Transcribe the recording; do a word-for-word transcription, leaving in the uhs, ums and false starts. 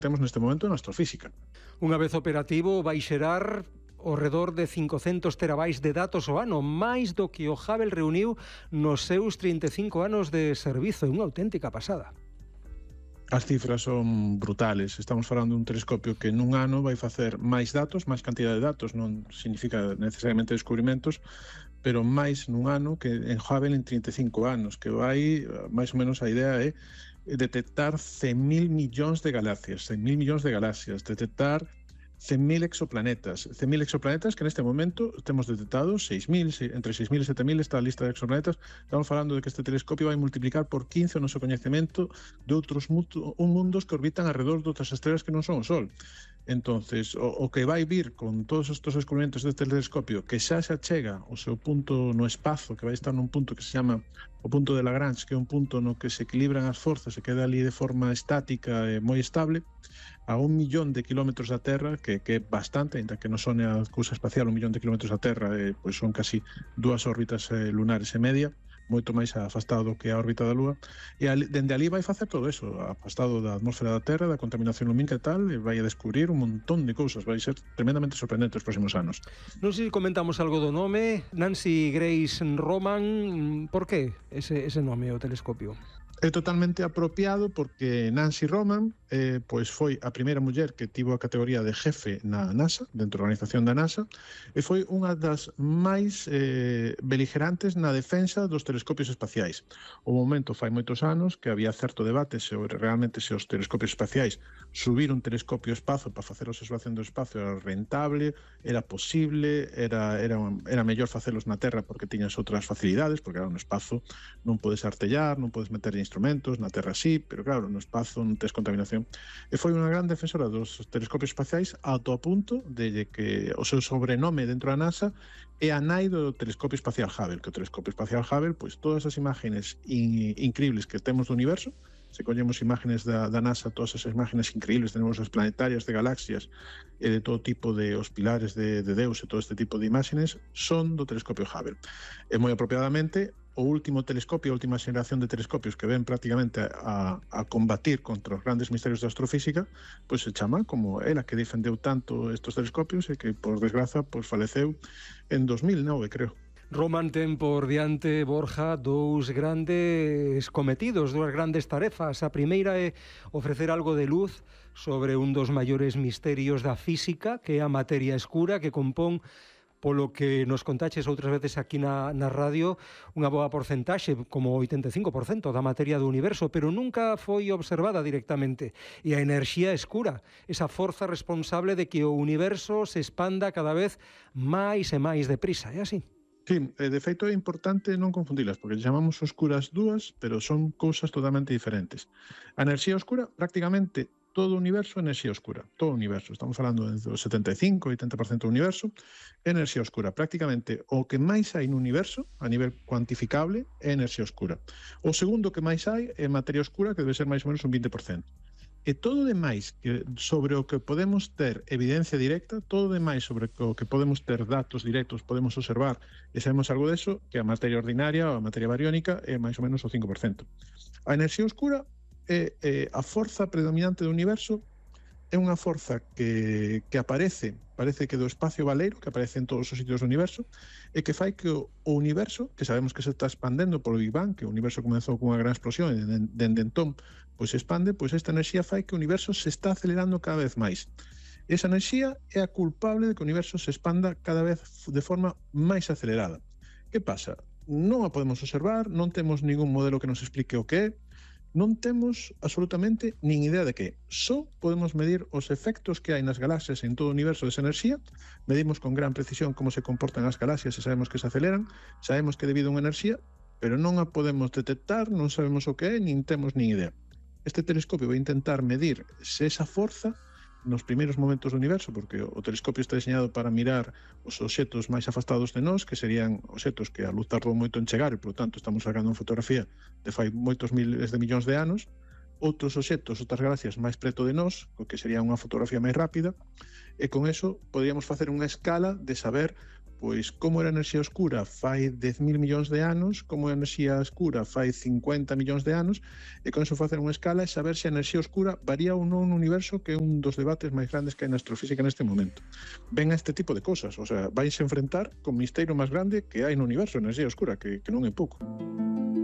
temos neste momento na astrofísica. Unha vez operativo vai xerar ao redor de cincocentos terabytes de datos ao ano, máis do que o Hubble reuniu nos seus trinta e cinco anos de servizo, unha auténtica pasada. As cifras son brutales. Estamos falando dun telescopio que nun ano vai facer máis datos, máis cantidad de datos, non significa necesariamente descubrimentos, pero máis nun ano que en Hubble en trinta e cinco anos, que vai, máis ou menos a idea é detectar cen mil millóns de galaxias, cen mil millóns de galaxias, detectar cen mil exoplanetas, cen mil exoplanetas que neste momento temos detectados seis mil, entre seis mil e sete mil está a lista de exoplanetas. Estamos falando de que este telescopio vai multiplicar por quince o noso coñecemento de outros mundos que orbitan alrededor de outras estrelas que non son o Sol. Entonces, o, o que vai vir con todos estes descubrimentos deste telescopio, que xa se achega o seu punto no espazo, que vai estar nun punto que se chama o punto de Lagrange, que é un punto no que se equilibran as forzas e queda ali de forma estática e moi estable, a un millón de kilómetros da Terra, que, que é bastante, ainda que non sone a cousa espacial, un millón de kilómetros da Terra, eh, pois son casi dúas órbitas eh, lunares e media, moito máis afastado que a órbita da Lúa, e ali, dende ali vai facer todo eso, afastado da atmósfera da Terra, da contaminación lumínica e tal, e vai a descubrir un montón de cousas, vai ser tremendamente sorprendente os próximos anos. Non sei se comentamos algo do nome, Nancy Grace Roman, por que ese, ese nome o telescopio? É totalmente apropiado porque Nancy Roman eh, pois foi a primeira muller que tivo a categoría de jefe na NASA, dentro da organización da NASA, e foi unha das máis eh, beligerantes na defensa dos telescopios espaciais. O momento fai moitos anos que había certo debate se realmente se os telescopios espaciais subir un telescopio ao espazo para facer a observación do espacio era rentable, era posible, era, era, era mellor facelos na Terra porque tiñas outras facilidades, porque era un espazo, non podes artellar, non podes meter instrumentos, na Terra sí, pero claro, no espazo non tes contaminación. E foi unha gran defensora dos telescopios espaciais ata o punto de que o seu sobrenome dentro da NASA é a nai do telescopio espacial Hubble, que o telescopio espacial Hubble, pois todas as imágenes in, increíbles que temos do universo, se collemos imágenes da, da NASA, todas as imágenes increíbles, tenemos as planetarias de galaxias e de todo tipo de os pilares de, de Deus e todo este tipo de imágenes son do telescopio Hubble. E moi apropiadamente, o último telescopio, a última xeración de telescopios que ven prácticamente a, a combatir contra os grandes misterios da astrofísica, pois se chama como ela que defendeu tanto estes telescopios e que, por desgraza, pois faleceu en dos mil nove, creo. Roman ten por diante, Borja, dous grandes cometidos, dúas grandes tarefas. A primeira é ofrecer algo de luz sobre un dos maiores misterios da física, que é a materia escura, que compón, polo que nos contaches outras veces aquí na, na radio, unha boa porcentaxe, como oitenta e cinco por cento da materia do universo, pero nunca foi observada directamente. E a enerxía escura, esa forza responsable de que o universo se expanda cada vez máis e máis deprisa, é así? Sí, de feito é importante non confundilas, porque chamamos oscuras dúas, pero son cousas totalmente diferentes. A enerxía oscura, prácticamente todo o universo é enerxía oscura, todo o universo, estamos falando do setenta e cinco a oitenta por cento do universo, é enerxía oscura. Prácticamente o que máis hai no universo, a nivel cuantificable, é enerxía oscura. O segundo que máis hai é materia oscura, que debe ser máis ou menos un vinte por cento. E todo o demais que, sobre o que podemos ter evidencia directa, todo o demais sobre o que podemos ter datos directos, podemos observar e sabemos algo deso, que a materia ordinaria ou a materia bariónica é máis ou menos o cinco por cento. A enerxía oscura é, é a forza predominante do universo, é unha forza que, que aparece, parece que do espacio baleiro, que aparece en todos os sitios do universo, e que fai que o, o universo, que sabemos que se está expandendo polo Big Bang, que o universo comezou con unha gran explosión e dende entón pois se expande, pois esta enerxía fai que o universo se está acelerando cada vez máis. Esa enerxía é a culpable de que o universo se expanda cada vez de forma máis acelerada. Que pasa? Non a podemos observar, non temos ningún modelo que nos explique o que é, non temos absolutamente nin idea de que. Só podemos medir os efectos que hai nas galaxias en todo o universo desa enerxía, medimos con gran precisión como se comportan as galaxias e sabemos que se aceleran, sabemos que debido a unha enerxía, pero non a podemos detectar, non sabemos o que é, nin temos nin idea. Este telescopio vai intentar medir se esa forza nos primeiros momentos do universo, porque o telescopio está diseñado para mirar os obxetos máis afastados de nós, que serían obxetos que a luz tardou moito en chegar e, por tanto, estamos sacando unha fotografía de fai moitos miles de millóns de anos, outros obxetos, outras galaxias máis preto de nós, que sería unha fotografía máis rápida, e con eso poderíamos facer unha escala de saber pois como era a enerxía oscura fai dez mil millóns de anos, como a enerxía escura fai cincuenta millóns de anos, e con eso facer unha escala e saber se a enerxía oscura varía ou non no universo, que é un dos debates máis grandes que hai na astrofísica neste momento. Ven a este tipo de cosas, o sea, vais a enfrentar con misterio máis grande que hai no universo, a enerxía oscura, que, que non é pouco.